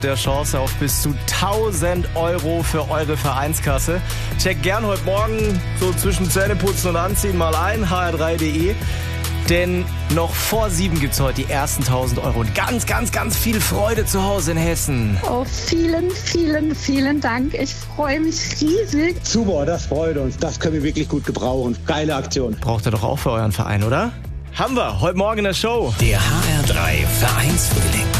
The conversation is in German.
der Chance auf bis zu 1.000 Euro für eure Vereinskasse. Checkt gern heute Morgen so zwischen Zähneputzen und Anziehen mal ein, hr3.de. Denn noch vor 7 gibt's heute die ersten 1.000 Euro. Und ganz, ganz, ganz viel Freude zu Hause in Hessen. Oh, vielen, vielen, vielen Dank. Ich freue mich riesig. Super, das freut uns. Das können wir wirklich gut gebrauchen. Geile Aktion. Braucht ihr doch auch für euren Verein, oder? Haben wir heute Morgen in der Show. Der HR3 Vereinsfrühling.